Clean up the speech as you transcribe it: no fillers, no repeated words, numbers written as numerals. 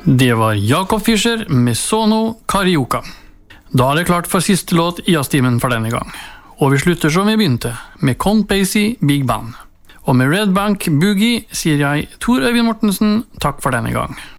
Det var Jakob Fischer med Sono Carioca. Da er det klart for siste låt i jazztimen for denne gang. Og vi slutter som vi begynte, med Count Basie Big Band. Og med Red Bank Boogie sier jeg Tor Øyvind Mortensen takk for denne gang.